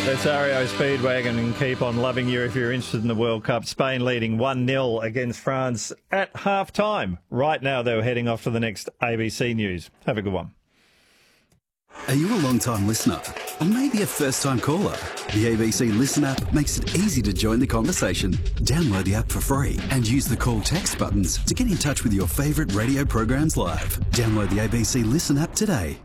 That's RAO Speedwagon and keep on loving you if you're interested in the World Cup. Spain leading 1-0 against France at half-time. Right now, they're heading off to the next ABC News. Have a good one. Are you a long-time listener? Or maybe a first-time caller? The ABC Listen app makes it easy to join the conversation. Download the app for free and use the call text buttons to get in touch with your favourite radio programs live. Download the ABC Listen app today.